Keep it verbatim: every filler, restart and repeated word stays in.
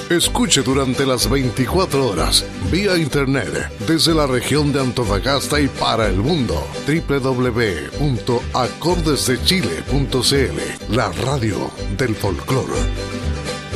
Escuche durante las veinticuatro horas, vía internet, desde la región de Antofagasta y para el mundo. doble u doble u doble u punto acordes de chile punto c l, la radio del folclore.